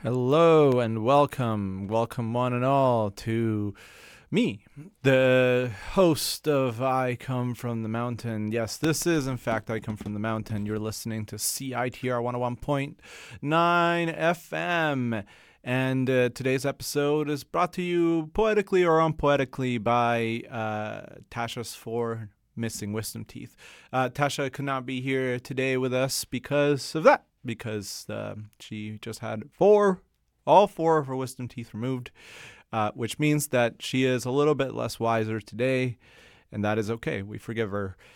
Hello and welcome. Welcome, one and all, to me, the host of I Come From the Mountain. Yes, this is, in fact, I Come From the Mountain. You're listening to CITR 101.9 FM. And today's episode is brought to you poetically or unpoetically by Tasha's four missing wisdom teeth. Tasha could not be here today with us because of that. Because she just had all four of her wisdom teeth removed, which means that she is a little bit less wiser today, and that is okay. We forgive her.